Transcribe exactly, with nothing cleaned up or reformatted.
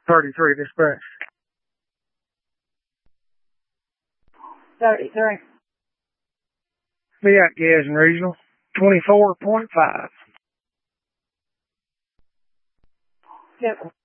thirty-three dispatch. thirty-three. Be at Gadsden Regional, twenty-four point five. Yep.